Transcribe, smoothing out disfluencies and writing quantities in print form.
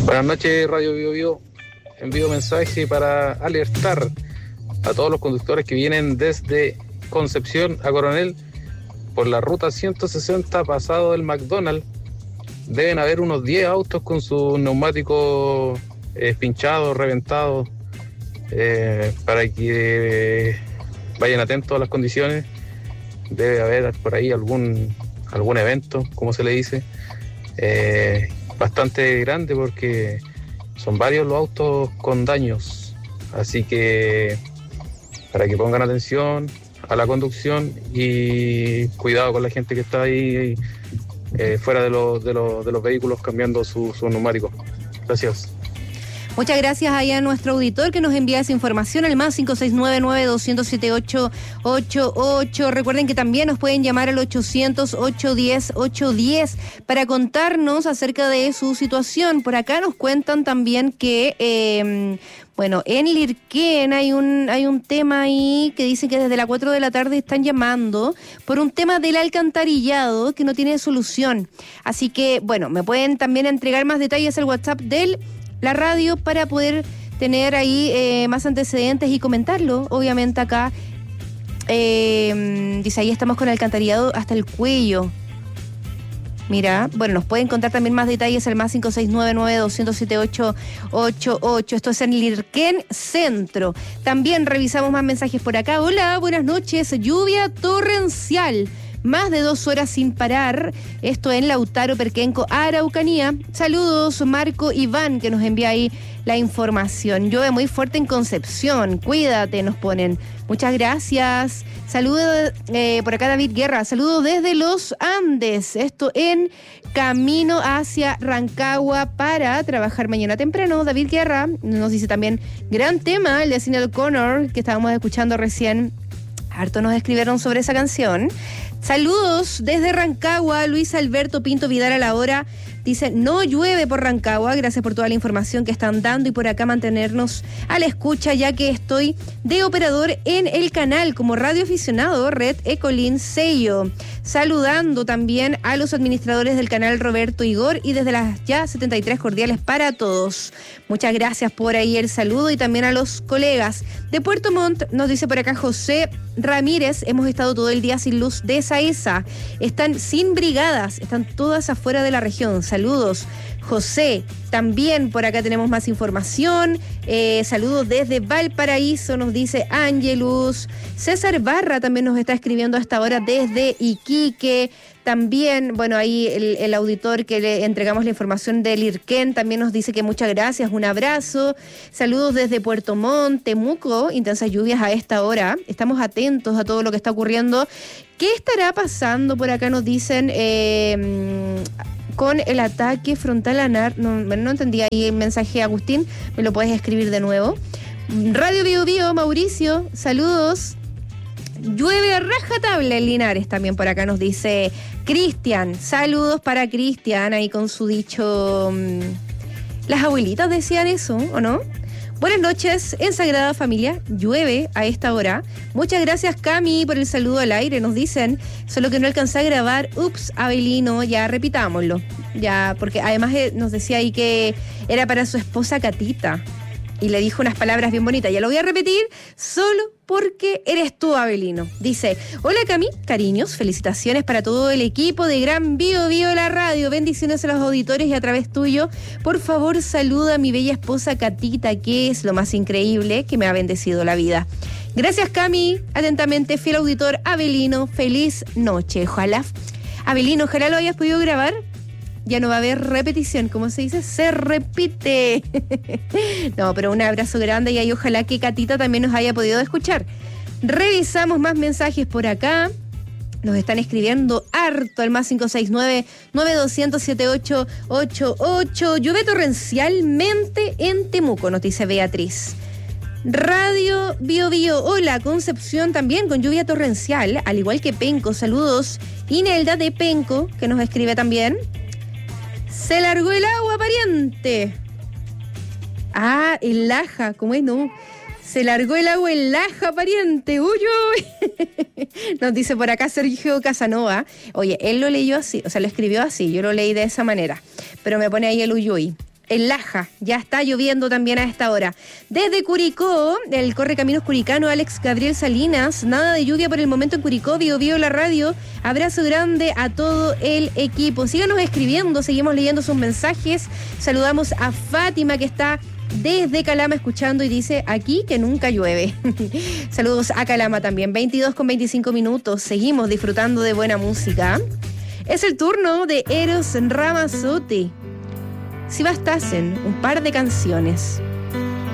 Buenas noches, Radio Bio Bio. Envío mensaje para alertar a todos los conductores que vienen desde Concepción a Coronel por la ruta 160 pasado del McDonald's. Deben haber unos 10 autos con sus neumáticos pinchados, reventados, para que vayan atentos a las condiciones. Debe haber por ahí algún evento, como se le dice, bastante grande, porque son varios los autos con daños. Así que para que pongan atención a la conducción y cuidado con la gente que está ahí fuera de los vehículos cambiando sus neumáticos. Gracias. Muchas gracias ahí a nuestro auditor que nos envía esa información al más 569-9207-888. Recuerden que también nos pueden llamar al 800-810-810 para contarnos acerca de su situación. Por acá nos cuentan también que, en Lirquén hay un tema ahí que dicen que desde las 4 de la tarde están llamando por un tema del alcantarillado que no tiene solución. Así que, me pueden también entregar más detalles al WhatsApp de la radio para poder tener ahí más antecedentes y comentarlo, obviamente acá. Dice, ahí estamos con el alcantarillado hasta el cuello. Mira, nos pueden contar también más detalles al más 569-9207-888. Esto es en Lirquén Centro. También revisamos más mensajes por acá. Hola, buenas noches. Lluvia torrencial. Más de 2 horas sin parar. Esto en Lautaro, Perquenco, Araucanía. Saludos, Marco Iván, que nos envía ahí la información. Llueve muy fuerte en Concepción. Cuídate, nos ponen. Muchas gracias. Saludos por acá, David Guerra. Saludos desde los Andes. Esto en camino hacia Rancagua para trabajar mañana temprano. David Guerra nos dice también, gran tema, el de Sinéad O'Connor, que estábamos escuchando recién. Harto nos escribieron sobre esa canción. Saludos desde Rancagua, Luis Alberto Pinto Vidal a la hora. Dice, no llueve por Rancagua, gracias por toda la información que están dando y por acá mantenernos a la escucha, ya que estoy de operador en el canal como radioaficionado Red Ecolin Sello. Saludando también a los administradores del canal Roberto Igor y desde las ya 73 cordiales para todos. Muchas gracias por ahí el saludo y también a los colegas de Puerto Montt. Nos dice por acá José Ramírez, hemos estado todo el día sin luz de Saesa. Están sin brigadas, están todas afuera de la región. Saludos, José. También por acá tenemos más información. Saludos desde Valparaíso, nos dice Ángelus. César Barra también nos está escribiendo hasta ahora desde Iquique. También, ahí el auditor que le entregamos la información del Lirquén también nos dice que muchas gracias, un abrazo. Saludos desde Puerto Montt, Temuco, intensas lluvias a esta hora. Estamos atentos a todo lo que está ocurriendo. ¿Qué estará pasando? Por acá nos dicen con el ataque frontal a NAR. No entendí ahí el mensaje, Agustín. ¿Me lo puedes escribir de nuevo? Radio Bio Bio, Mauricio, saludos. Llueve a rajatabla en Linares, también por acá nos dice Cristian. Saludos para Cristian, ahí con su dicho. Las abuelitas decían eso, ¿o no? Buenas noches, en Sagrada Familia, llueve a esta hora. Muchas gracias, Cami, por el saludo al aire, nos dicen. Solo que no alcancé a grabar. Ups, Abelino, ya repitámoslo. Ya, porque además nos decía ahí que era para su esposa Catita. Y le dijo unas palabras bien bonitas. Ya lo voy a repetir, solo porque eres tú, Abelino. Dice, hola Cami, cariños, felicitaciones para todo el equipo de Gran Bio Bio la radio. Bendiciones a los auditores y a través tuyo. Por favor, saluda a mi bella esposa Catita, que es lo más increíble que me ha bendecido la vida. Gracias, Cami. Atentamente, fiel auditor Abelino. Feliz noche. Abelino, ojalá lo hayas podido grabar. Ya no va a haber repetición, como se dice, se repite. No, pero un abrazo grande y ahí ojalá que Catita también nos haya podido escuchar. Revisamos más mensajes por acá. Nos están escribiendo harto al más 569-9200-7888. Llueve torrencialmente en Temuco, nos dice Beatriz. Radio Bio Bio, hola, Concepción también con lluvia torrencial, al igual que Penco. Saludos, Inelda de Penco, que nos escribe también. Se largó el agua, pariente. Ah, el Laja, ¿cómo es? No. Se largó el agua en Laja, pariente. Uy, uy. Nos dice por acá Sergio Casanova. Oye, él lo leyó así, o sea, lo escribió así. Yo lo leí de esa manera. Pero me pone ahí el uyuy. en Laja, ya está lloviendo también a esta hora. Desde Curicó, el Correcaminos Curicano, Alex Gabriel Salinas, nada de lluvia por el momento en Curicó, Biobío la radio. Abrazo grande a todo el equipo. Síganos escribiendo, seguimos leyendo sus mensajes. Saludamos a Fátima, que está desde Calama escuchando y dice aquí que nunca llueve. Saludos a Calama también. 22:25, seguimos disfrutando de buena música. Es el turno de Eros Ramazzotti. Si bastasen un par de canciones.